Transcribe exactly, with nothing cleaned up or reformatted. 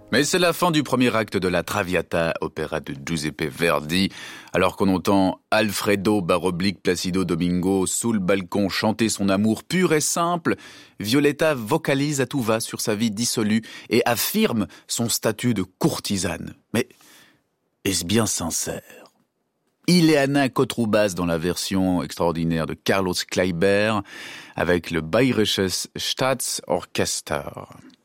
Mais c'est la fin du premier acte de la Traviata, opéra de Giuseppe Verdi. Alors qu'on entend Alfredo baroblique Placido Domingo sous le balcon chanter son amour pur et simple, Violetta vocalise à tout va sur sa vie dissolue et affirme son statut de courtisane. Mais est-ce bien sincère ? Ileana Kotroubas dans la version extraordinaire de Carlos Kleiber avec le Bayerisches Staatsorchester.